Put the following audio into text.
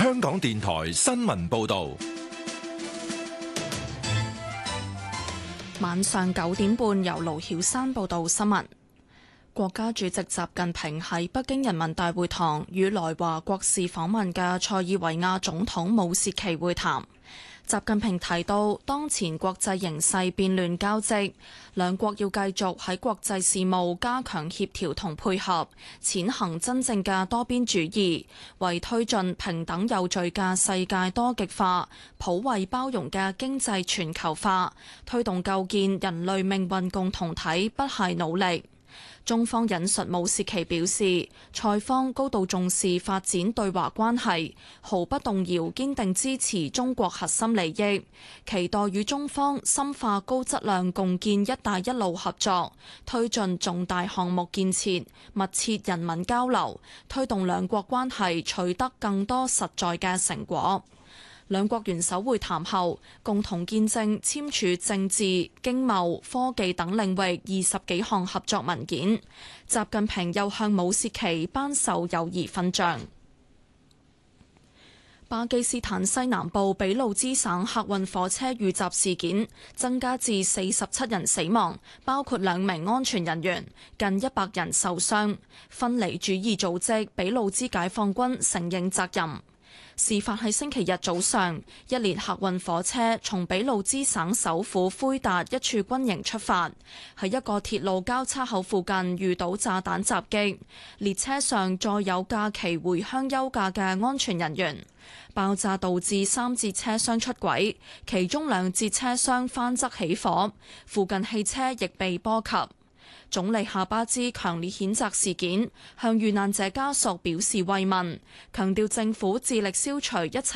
香港電台新聞報道。 晚上9點半，由盧曉山報道新聞。國家主席習近平喺北京人民大會堂與來華國事訪問嘅塞爾維亞總統武契奇會談。習近平提到，當前國際形勢變亂交織，兩國要繼續喺國際事務加強協調同配合，踐行真正嘅多邊主義，為推進平等有序嘅世界多極化、普惠包容嘅經濟全球化，推動構建人類命運共同體不懈努力。中方引述武契奇表示，塞方高度重視發展對華關係，毫不動搖堅定支持中國核心利益，期待與中方深化高質量共建一帶一路合作，推進重大項目建設，密切人民交流，推動兩國關係取得更多實在嘅成果。兩國元首會談後，共同見證簽署政治、經貿、科技等領域20幾項合作文件。習近平又向武契奇頒授友誼勳章。巴基斯坦西南部俾路支省客運火車遇襲事件增加至47人死亡，包括2名安全人員，近100人受傷。分離主義組織俾路支解放軍承認責任。事發喺星期日早上，一列客運火車從俾路支省首府魁達一處軍營出發，喺一個鐵路交叉口附近遇到炸彈襲擊。列車上載有假期回鄉休假嘅安全人員，爆炸導致3節車廂出軌，其中2節車廂翻側起火，附近汽車亦被波及。總理夏巴茲強烈譴責事件，向遇難者家屬表示慰問，強調政府致力消除一切